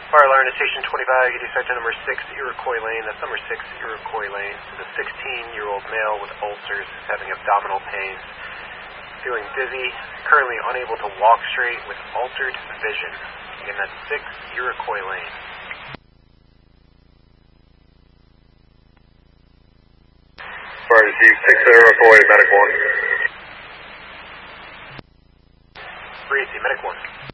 Fire alarm to station 25, you detect number 6 Iroquois Lane. That's number 6 Iroquois Lane. This is a 16-year-old male with ulcers, having abdominal pains, feeling dizzy, currently unable to walk straight with altered vision. Again, that's 6 Iroquois Lane. Fire received 6 Iroquois, Medic 1. Breezy, Medic 1.